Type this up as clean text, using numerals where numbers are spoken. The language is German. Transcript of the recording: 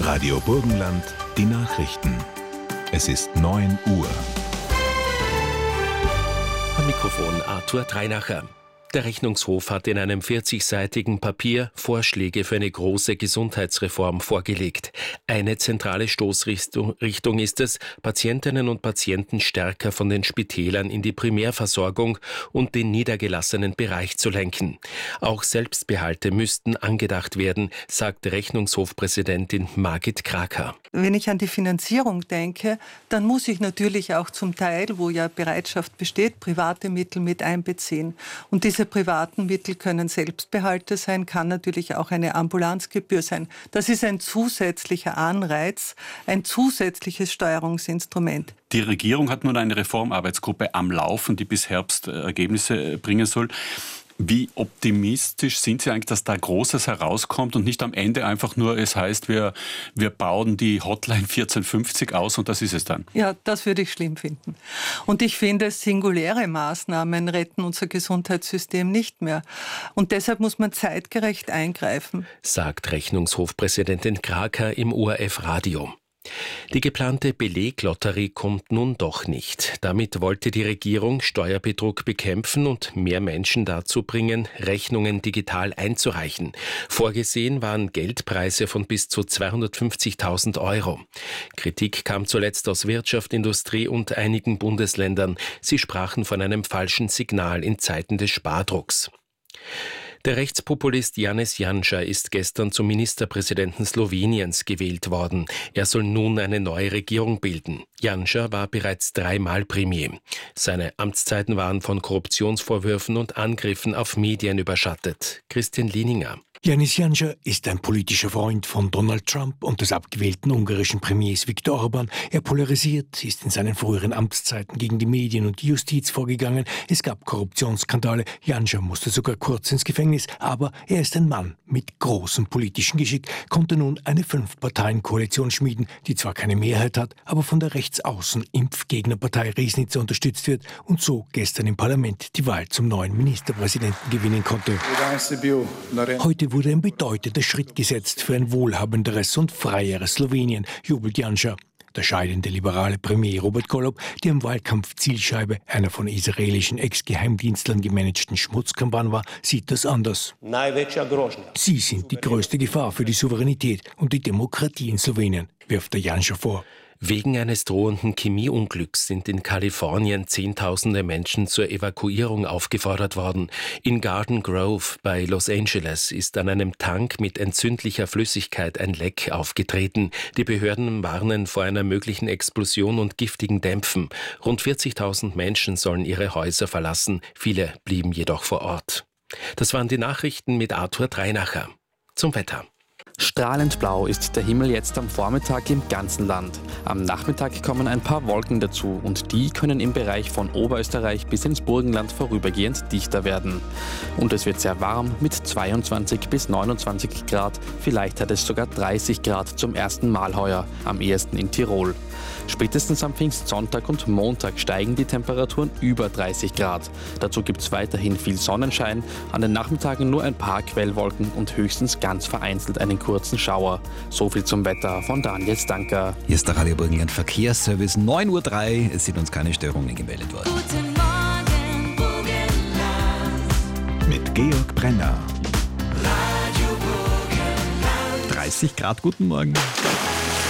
Radio Burgenland, die Nachrichten. Es ist 9 Uhr. Am Mikrofon Arthur Dreinacher. Der Rechnungshof hat in einem 40-seitigen Papier Vorschläge für eine große Gesundheitsreform vorgelegt. Eine zentrale Stoßrichtung ist es, Patientinnen und Patienten stärker von den Spitälern in die Primärversorgung und den niedergelassenen Bereich zu lenken. Auch Selbstbehalte müssten angedacht werden, sagt Rechnungshofpräsidentin Margit Kraker. Wenn ich an die Finanzierung denke, dann muss ich natürlich auch zum Teil, wo ja Bereitschaft besteht, private Mittel mit einbeziehen. Und diese privaten Mittel können Selbstbehalte sein, kann natürlich auch eine Ambulanzgebühr sein. Das ist ein zusätzlicher Anreiz, ein zusätzliches Steuerungsinstrument. Die Regierung hat nun eine Reformarbeitsgruppe am Laufen, die bis Herbst Ergebnisse bringen soll. Wie optimistisch sind Sie eigentlich, dass da Großes herauskommt und nicht am Ende einfach nur, es heißt, wir bauen die Hotline 1450 aus und das ist es dann? Ja, das würde ich schlimm finden. Und ich finde, singuläre Maßnahmen retten unser Gesundheitssystem nicht mehr. Und deshalb muss man zeitgerecht eingreifen, sagt Rechnungshofpräsidentin Kraker im ORF-Radio. Die geplante Beleglotterie kommt nun doch nicht. Damit wollte die Regierung Steuerbetrug bekämpfen und mehr Menschen dazu bringen, Rechnungen digital einzureichen. Vorgesehen waren Geldpreise von bis zu 250.000 Euro. Kritik kam zuletzt aus Wirtschaft, Industrie und einigen Bundesländern. Sie sprachen von einem falschen Signal in Zeiten des Spardrucks. Der Rechtspopulist Janez Janša ist gestern zum Ministerpräsidenten Sloweniens gewählt worden. Er soll nun eine neue Regierung bilden. Janša war bereits 3-mal Premier. Seine Amtszeiten waren von Korruptionsvorwürfen und Angriffen auf Medien überschattet. Christian Lieninger. Janez Janša ist ein politischer Freund von Donald Trump und des abgewählten ungarischen Premiers Viktor Orbán. Er polarisiert, ist in seinen früheren Amtszeiten gegen die Medien und die Justiz vorgegangen. Es gab Korruptionsskandale. Janša musste sogar kurz ins Gefängnis, aber er ist ein Mann mit großem politischen Geschick, konnte nun eine 5-Parteien-Koalition schmieden, die zwar keine Mehrheit hat, aber von der Rechtsaußen-Impfgegnerpartei Riesnica unterstützt wird und so gestern im Parlament die Wahl zum neuen Ministerpräsidenten gewinnen konnte. Heute wurde ein bedeutender Schritt gesetzt für ein wohlhabenderes und freieres Slowenien, jubelt Janša. Der scheidende liberale Premier Robert Golob, der im Wahlkampf Zielscheibe einer von israelischen Ex-Geheimdienstlern gemanagten Schmutzkampagne war, sieht das anders. Sie sind die größte Gefahr für die Souveränität und die Demokratie in Slowenien, wirft der Janša vor. Wegen eines drohenden Chemieunglücks sind in Kalifornien Zehntausende Menschen zur Evakuierung aufgefordert worden. In Garden Grove bei Los Angeles ist an einem Tank mit entzündlicher Flüssigkeit ein Leck aufgetreten. Die Behörden warnen vor einer möglichen Explosion und giftigen Dämpfen. Rund 40.000 Menschen sollen ihre Häuser verlassen. Viele blieben jedoch vor Ort. Das waren die Nachrichten mit Arthur Dreinacher. Zum Wetter. Strahlend blau ist der Himmel jetzt am Vormittag im ganzen Land. Am Nachmittag kommen ein paar Wolken dazu und die können im Bereich von Oberösterreich bis ins Burgenland vorübergehend dichter werden. Und es wird sehr warm mit 22 bis 29 Grad, vielleicht hat es sogar 30 Grad zum ersten Mal heuer, am ehesten in Tirol. Spätestens am Pfingstsonntag und Montag steigen die Temperaturen über 30 Grad. Dazu gibt es weiterhin viel Sonnenschein, an den Nachmittagen nur ein paar Quellwolken und höchstens ganz vereinzelt einen kurzen Schauer. So viel zum Wetter von Daniel Stanker. Hier ist der Radio Burgenland Verkehrsservice, 9:03 Uhr. Es sind uns keine Störungen gemeldet worden. Guten Morgen, Burgenland. Mit Georg Brenner. Radio Burgenland. 30 Grad, guten Morgen.